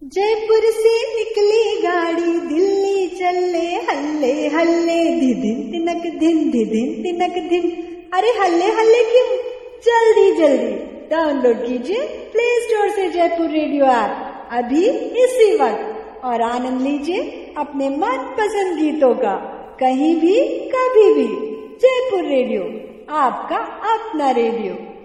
जयपुर से निकली गाड़ी दिल्ली चले हल्ले हल्ले धिदिन तिनक धिन धिदिन तिनक धिन। अरे हल्ले हल्ले क्यों, जल्दी जल्दी डाउनलोड कीजिए प्ले स्टोर से जयपुर रेडियो ऐप अभी इसी वक्त और आनंद लीजिए अपने मनपसंद गीतों का कहीं भी कभी भी। जयपुर रेडियो, आपका अपना रेडियो।